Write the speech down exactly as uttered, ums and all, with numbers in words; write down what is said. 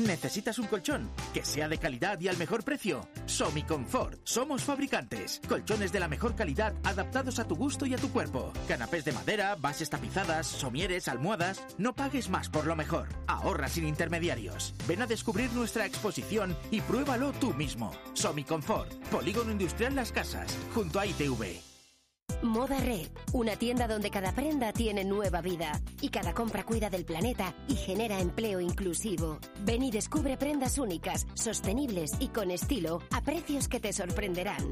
¿Necesitas un colchón que sea de calidad y al mejor precio? Somiconfort. Somos fabricantes. Colchones de la mejor calidad adaptados a tu gusto y a tu cuerpo. Canapés de madera, bases tapizadas, somieres, almohadas. No pagues más por lo mejor. Ahorra sin intermediarios. Ven a descubrir nuestra exposición y pruébalo tú mismo. Somiconfort. Polígono Industrial Las Casas, junto a I T V. Moda Red, una tienda donde cada prenda tiene nueva vida y cada compra cuida del planeta y genera empleo inclusivo. Ven y descubre prendas únicas, sostenibles y con estilo a precios que te sorprenderán.